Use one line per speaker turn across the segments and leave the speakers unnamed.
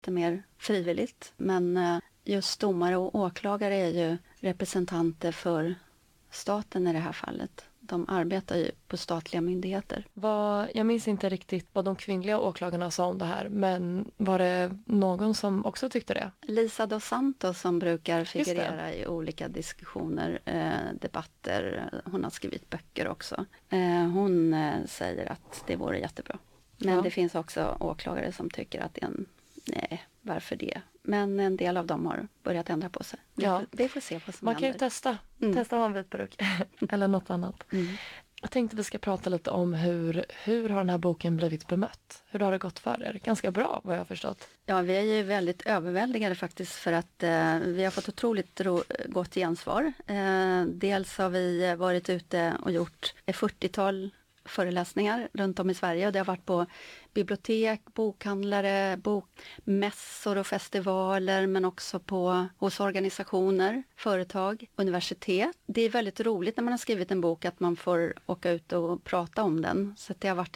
Det är mer frivilligt. Men just domare och åklagare är ju representanter för staten i det här fallet. De arbetar ju på statliga myndigheter.
Jag minns inte riktigt vad de kvinnliga åklagarna sa om det här, men var det någon som också tyckte det?
Lisa dos Santos som brukar figurera i olika diskussioner, debatter, hon har skrivit böcker också. Hon säger att det vore jättebra. Men det finns också åklagare som tycker att det är nej, varför det? Men en del av dem har börjat ändra på sig. Vi får se vad som
Man
händer.
kan ju testa att ha en vit peruk eller något annat. Jag tänkte vi ska prata lite om hur har den här boken blivit bemött? Hur har det gått för er? Ganska bra, vad jag har förstått.
Ja, vi är ju väldigt överväldigade faktiskt för att vi har fått otroligt gott gensvar. Dels har vi varit ute och gjort ett 40-tal föreläsningar runt om i Sverige. Och det har varit på bibliotek, bokhandlare, bokmässor och festivaler, men också hos organisationer, företag, universitet. Det är väldigt roligt när man har skrivit en bok att man får åka ut och prata om den. Så det har varit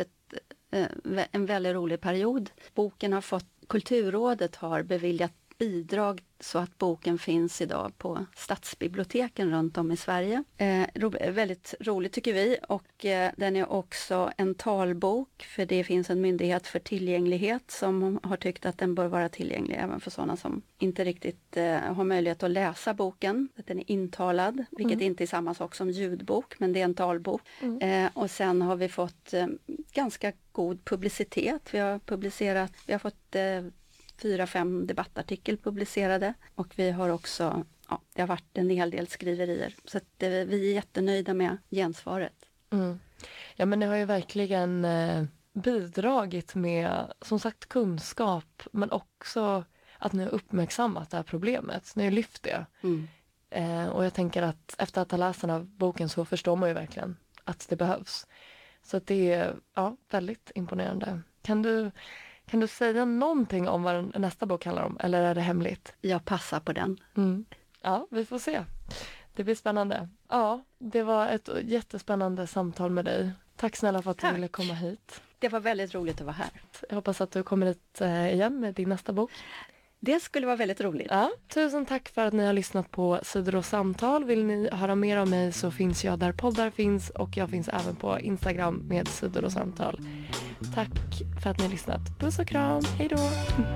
en väldigt rolig period. Boken har fått, Kulturrådet har beviljat bidrag så att boken finns idag på stadsbiblioteken runt om i Sverige. Väldigt roligt tycker vi, och den är också en talbok, för det finns en myndighet för tillgänglighet som har tyckt att den bör vara tillgänglig även för sådana som inte riktigt har möjlighet att läsa boken. Att den är intalad, vilket inte är samma sak som ljudbok, men det är en talbok. Och sen har vi fått ganska god publicitet. Vi har fått 4-5 debattartiklar publicerade, och vi har också, det har varit en hel del skriverier. Så att vi är jättenöjda med gensvaret.
Ja, men ni har ju verkligen bidragit med, som sagt, kunskap, men också att ni har uppmärksammat det här problemet. Ni har lyft det. Och jag tänker att efter att ha läst den här boken så förstår man ju verkligen att det behövs. Så att det är väldigt imponerande. Kan du säga någonting om vad nästa bok handlar om, eller är det hemligt?
Jag passar på den.
Ja, vi får se. Det blir spännande. Ja, det var ett jättespännande samtal med dig. Tack snälla för att du ville komma hit.
Det var väldigt roligt att vara här.
Jag hoppas att du kommer hit igen med din nästa bok.
Det skulle vara väldigt roligt.
Ja, tusen tack för att ni har lyssnat på Sidor och samtal. Vill ni höra mer om mig så finns jag där poddar finns, och jag finns även på Instagram med Sidor och samtal. Tack för att ni har lyssnat. Puss och kram. Hej då!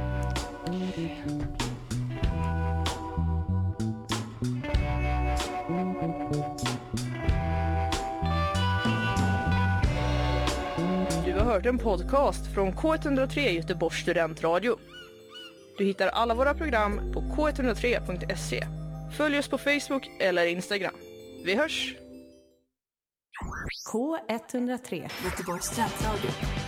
Du har hört en podcast från K103 Göteborgs studentradio. Du hittar alla våra program på k103.se. Följ oss på Facebook eller Instagram. Vi hörs!
K103 Göteborgs studentradio.